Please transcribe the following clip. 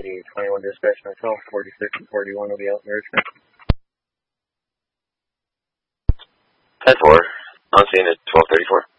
21 dispatch myself, 46 and 41 will be out in Richmond. 10-4, on scene at 12:34.